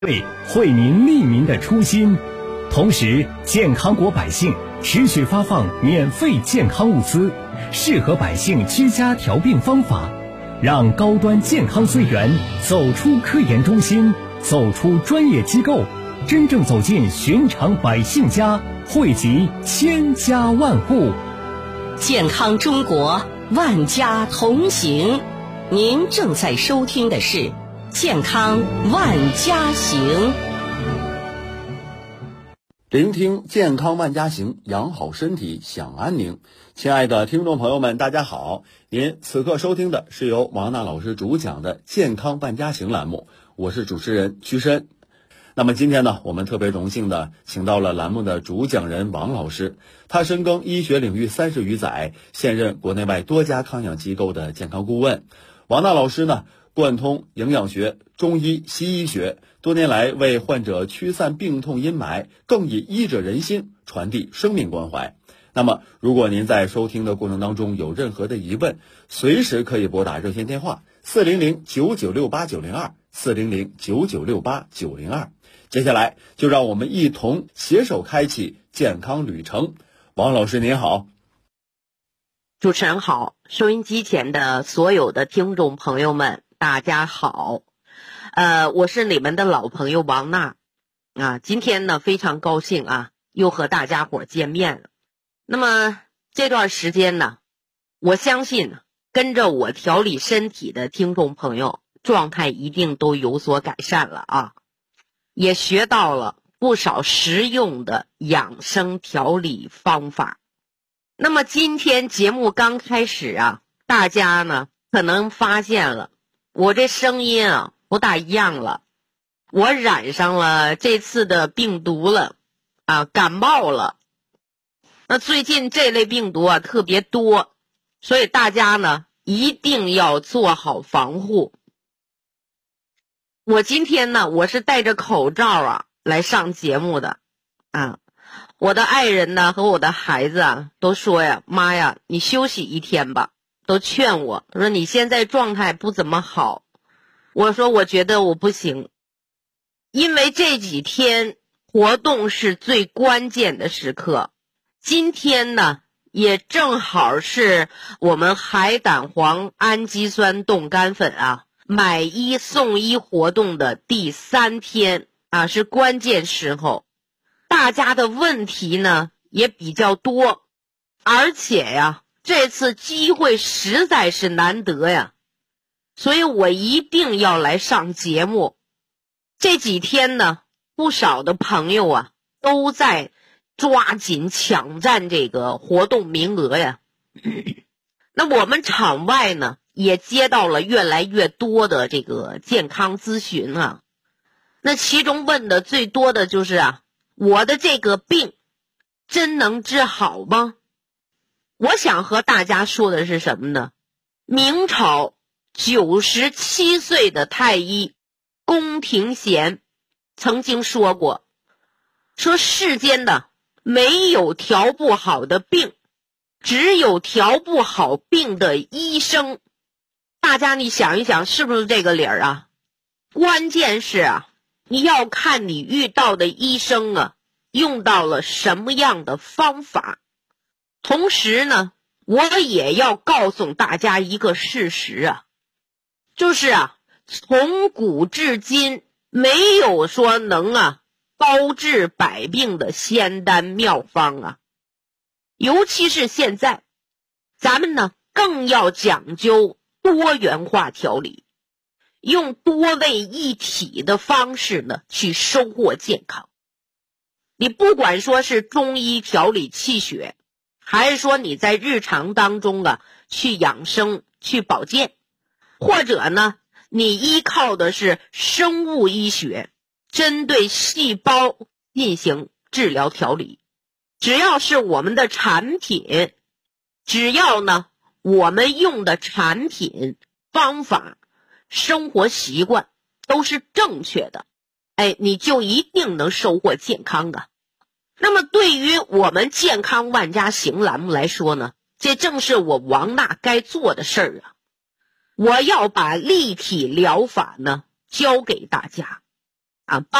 为惠民利民的初心，同时健康国百姓持续发放免费健康物资，适合百姓居家调病方法，让高端健康资源走出科研中心，走出专业机构，真正走进寻常百姓家，惠及千家万户。 健康中国，万家同行。您正在收听的是健康万家行。 聆听健康万家行，养好身体享安宁。亲爱的听众朋友们，大家好，您此刻收听的是由王娜老师主讲的健康万家行栏目，我是主持人屈申。那么今天呢，我们特别荣幸的请到了栏目的主讲人王老师，他深耕医学领域30余载，现任国内外多家康养机构的健康顾问。王娜老师呢，贯通营养学、中医、西医学，多年来为患者驱散病痛阴霾，更以医者仁心，传递生命关怀。那么如果您在收听的过程当中有任何的疑问，随时可以拨打热线电话400-9968-902 400-9968-902。接下来就让我们一同携手开启健康旅程。王老师您好。 主持人好，收音机前的所有的听众朋友们大家好。我是你们的老朋友王娜啊，今天呢非常高兴啊，又和大家伙见面了。那么这段时间呢，我相信跟着我调理身体的听众朋友状态一定都有所改善了啊，也学到了不少实用的养生调理方法。那么今天节目刚开始啊，大家呢可能发现了我这声音啊不大一样了，我染上了这次的病毒了啊，感冒了。那最近这类病毒啊特别多，所以大家呢一定要做好防护。我今天呢我是戴着口罩啊来上节目的啊。我的爱人呢和我的孩子啊都说呀，妈呀，你休息一天吧，都劝我说你现在状态不怎么好。我说我觉得我不行，因为这几天活动是最关键的时刻。今天呢也正好是我们海胆黄氨基酸冻干粉啊买1送1活动的第3天啊，是关键时候。大家的问题呢也比较多，而且呀这次机会实在是难得呀，所以我一定要来上节目。这几天呢不少的朋友啊都在抓紧抢占这个活动名额呀。那我们场外呢也接到了越来越多的这个健康咨询啊，那其中问的最多的就是啊，我的这个病真能治好吗？我想和大家说的是什么呢？明朝97岁的太医宫廷贤曾经说过，说世间的没有调不好的病，只有调不好病的医生。大家你想一想，是不是这个理儿啊？关键是啊，你要看你遇到的医生啊用到了什么样的方法。同时呢，我也要告诉大家一个事实啊，就是啊，从古至今没有说能包治百病的仙丹妙方啊。尤其是现在，咱们呢更要讲究多元化调理，用多位一体的方式呢去收获健康。你不管说是中医调理气血，还是说你在日常当中去养生去保健，或者呢你依靠的是生物医学，针对细胞进行治疗调理，只要是我们的产品，只要呢我们用的产品方法生活习惯都是正确的，你就一定能收获健康啊。那么对于我们健康万家行栏目来说呢，这正是我王娜该做的事儿啊。我要把立体疗法呢教给大家， 啊。